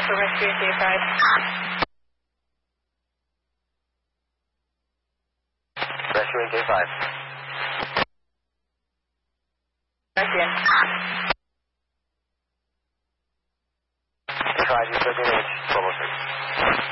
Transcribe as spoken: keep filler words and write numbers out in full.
for rescue K five. Rescuing K five. Back in. K five, you took an inch, twelve oh six.